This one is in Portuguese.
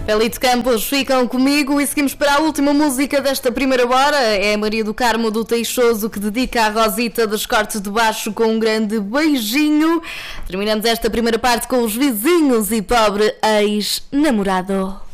Elite Campos ficam comigo e seguimos para a última música desta primeira hora. É a Maria do Carmo do Teixoso que dedica a Rosita dos Cortes de Baixo com um grande beijinho. Terminamos esta primeira parte com os vizinhos e pobre ex-namorado.